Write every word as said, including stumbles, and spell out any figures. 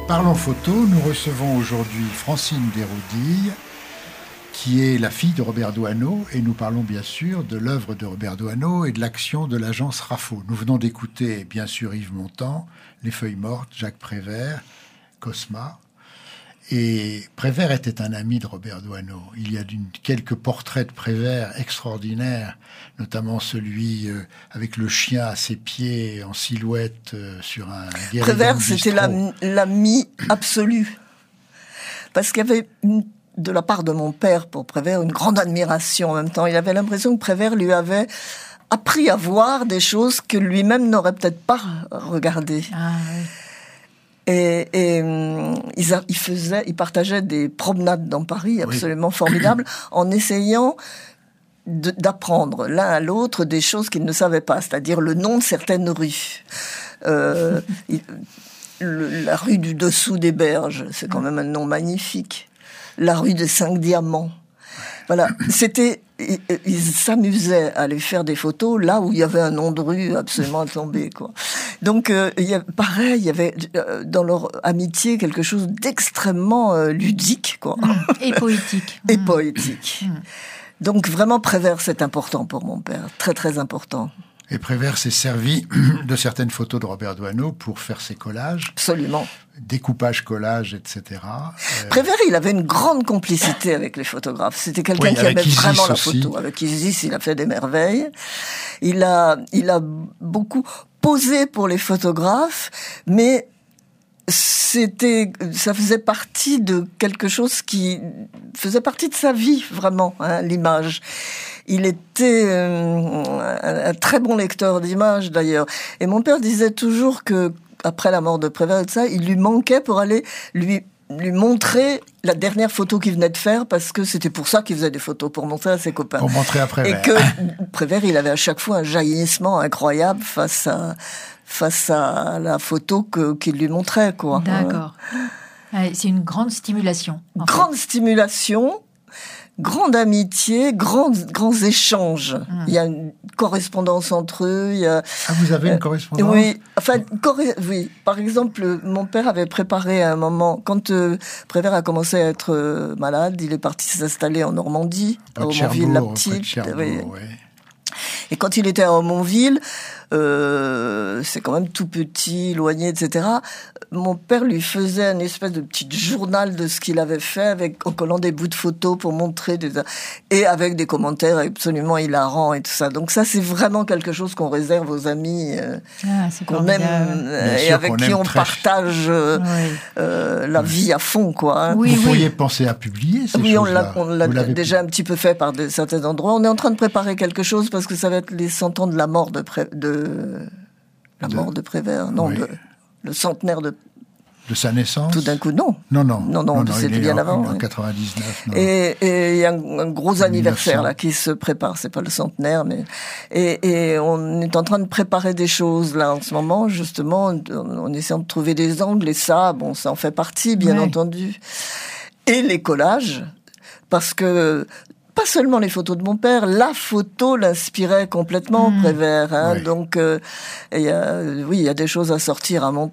Parlons photo, nous recevons aujourd'hui Francine Desroudilles, qui est la fille de Robert Doisneau, et nous parlons bien sûr de l'œuvre de Robert Doisneau et de l'action de l'agence RAFO. Nous venons d'écouter bien sûr Yves Montand, Les Feuilles Mortes, Jacques Prévert, Cosma. Et Prévert était un ami de Robert Doisneau. Il y a d'une, quelques portraits de Prévert extraordinaires, notamment celui euh, avec le chien à ses pieds en silhouette euh, sur un guéridon. Prévert, c'était l'ami, l'ami absolu. Parce qu'il y avait, une, de la part de mon père pour Prévert, une grande admiration en même temps. Il avait l'impression que Prévert lui avait appris à voir des choses que lui-même n'aurait peut-être pas regardées. Ah, oui. Et, et ils, a, ils faisaient, ils partageaient des promenades dans Paris absolument oui. formidables, en essayant de, d'apprendre l'un à l'autre des choses qu'ils ne savaient pas, c'est-à-dire le nom de certaines rues. Euh, il, le, la rue du Dessous des Berges, c'est quand même un nom magnifique. La rue des Cinq Diamants. Voilà, c'était, ils, ils s'amusaient à aller faire des photos là où il y avait un nom de rue absolument à tomber, quoi. Donc, euh, il y a, pareil, il y avait euh, dans leur amitié quelque chose d'extrêmement euh, ludique, quoi. Mmh. Et poétique. Et mmh. poétique. Mmh. Donc, vraiment, Prévert, c'est important pour mon père. Très, très important. Et Prévert s'est servi de certaines photos de Robert Doisneau pour faire ses collages. Absolument. Découpage, collage, et cetera. Euh... Prévert, il avait une grande complicité avec les photographes. C'était quelqu'un oui, qui aimait Isis vraiment la aussi. photo. Avec Isis, il a fait des merveilles. Il a, il a beaucoup posé pour les photographes, mais c'était, ça faisait partie de quelque chose qui faisait partie de sa vie, vraiment, hein, l'image. Il était euh, un, un très bon lecteur d'images, d'ailleurs. Et mon père disait toujours que, après la mort de Prévert, ça, il lui manquait pour aller lui lui montrer la dernière photo qu'il venait de faire, parce que c'était pour ça qu'il faisait des photos, pour montrer à ses copains. Pour montrer à Prévert. Et que Prévert, il avait à chaque fois un jaillissement incroyable face à face à la photo que qu'il lui montrait, quoi. D'accord. Ouais. C'est une grande stimulation. Grande fait. stimulation. Grande amitié, grands, grands échanges. Mmh. Il y a une correspondance entre eux. Il y a, ah, vous avez une correspondance euh, Oui, enfin, corre- oui. Par exemple, mon père avait préparé à un moment, quand euh, Prévert a commencé à être euh, malade, il est parti s'installer en Normandie, à Aumonville-la-Petite. Oui. Ouais. Et quand il était à Aumonville, euh, c'est quand même tout petit, éloigné, et cetera. Mon père lui faisait une espèce de petit journal de ce qu'il avait fait, avec en collant des bouts de photos pour montrer des, et avec des commentaires absolument hilarants et tout ça. Donc ça, c'est vraiment quelque chose qu'on réserve aux amis, euh, ah, qu'on aime euh, et avec qui on partage euh, oui. euh, la vie à fond, quoi. Hein. Oui, vous oui. pourriez penser à publier ces oui, choses-là. Oui, on l'a, on l'a déjà pu... un petit peu fait par de, certains endroits. On est en train de préparer quelque chose parce que ça va être les cent ans de la mort de, Pré... de... la de... mort de Prévert, non, oui. de... le centenaire de de sa naissance. Tout d'un coup, non. Non, non, non, non, non c'était bien en, avant. En quatre-vingt-dix-neuf. Non. Et il y a un, un gros anniversaire mille neuf cents là qui se prépare. C'est pas le centenaire, mais et, et on est en train de préparer des choses là en ce moment, justement, en, en essayant de trouver des angles. Et ça, bon, ça en fait partie, bien ouais. entendu. Et les collages, parce que pas seulement les photos de mon père, la photo l'inspirait complètement, mmh. Prévert. Hein, oui. Donc, euh, y a, oui, il y a des choses à sortir, à, mont-